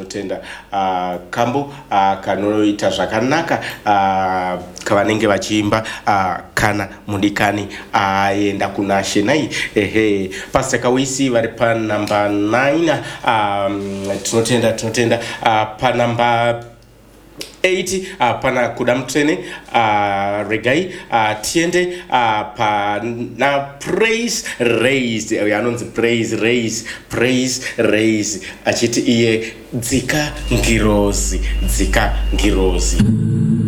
tinotenda kambo kanoita zvakanaka kavanenge vachiimba kana mudikani aenda kuna Shenai. Pastor Kawisi vari panamba 9. Tinotenda panamba 8 pana kuda mutsvene regai tiende pana praise raised anonzi praise raise achiti iye dzika ngirozi